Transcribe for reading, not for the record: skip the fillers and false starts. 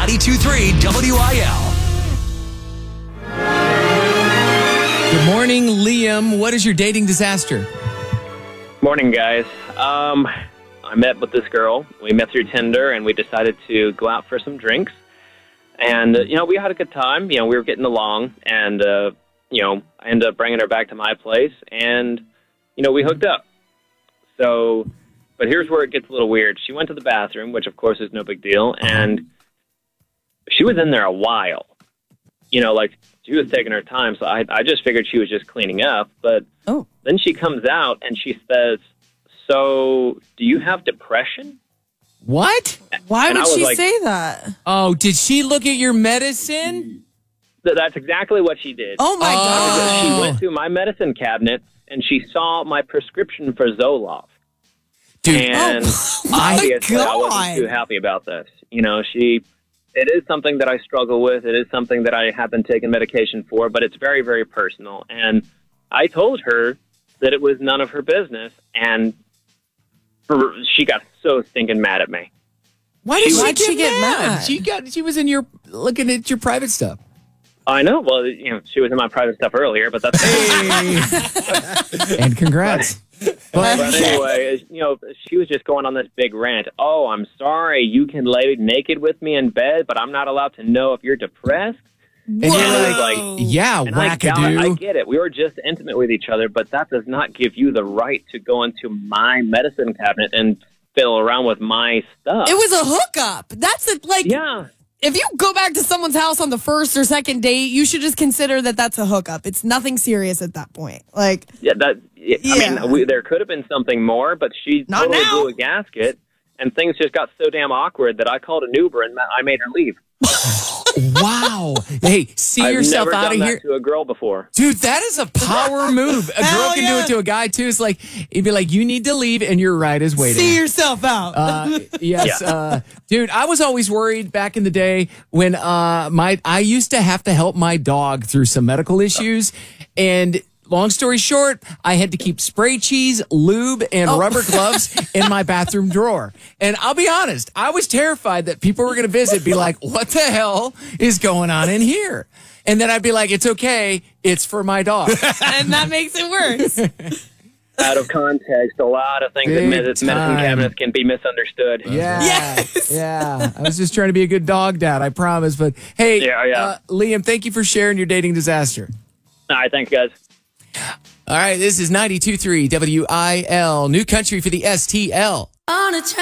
92.3 WIL. Good morning, Liam. What is your dating disaster? Morning, guys. I met with this girl. We met through Tinder, and we decided to go out for some drinks. And, we had a good time. We were getting along, and, I ended up bringing her back to my place, and, we hooked up. So, but here's where it gets a little weird. She went to the bathroom, which, of course, is no big deal, and she was in there a while. She was taking her time, so I just figured she was just cleaning up. But then she comes out, and she says, "So, do you have depression?" What? Why would she say that? Oh, did she look at your medicine? That's exactly what she did. Oh, my God. She went to my medicine cabinet, and she saw my prescription for Zoloft. Dude, and obviously I wasn't too happy about this. It is something that I struggle with. It is something that I have been taking medication for, but it's very, very personal. And I told her that it was none of her business, and she got so stinking mad at me. Why did she get mad? She was in your looking at your private stuff. I know. Well, she was in my private stuff earlier, but that's and congrats. But anyway, she was just going on this big rant. "Oh, I'm sorry. You can lay naked with me in bed, but I'm not allowed to know if you're depressed." And you're like, yeah, wackadoo. I get it. We were just intimate with each other, but that does not give you the right to go into my medicine cabinet and fiddle around with my stuff. It was a hookup. Yeah. If you go back to someone's house on the first or second date, you should just consider that that's a hookup. It's nothing serious at that point. I mean, there could have been something more, but she totally blew a gasket, and things just got so damn awkward that I called an Uber and I made her leave. Wow. Hey, yourself out of here. I've never done that to a girl before. Dude, that is a power move. A girl can do it to a guy, too. It's like, he'd be like, you need to leave, and your ride is waiting. See yourself out. Yes. Yeah. Dude, I was always worried back in the day when I used to have to help my dog through some medical issues, and long story short, I had to keep spray cheese, lube, and rubber gloves in my bathroom drawer. And I'll be honest, I was terrified that people were going to visit, be like, what the hell is going on in here? And then I'd be like, it's okay, it's for my dog. And that makes it worse. Out of context, a lot of things in medicine cabinets can be misunderstood. Yeah. Yes. Yeah. I was just trying to be a good dog dad, I promise. But hey, Liam, thank you for sharing your dating disaster. All right, thanks, guys. All right, this is 92.3 WIL, New Country for the STL.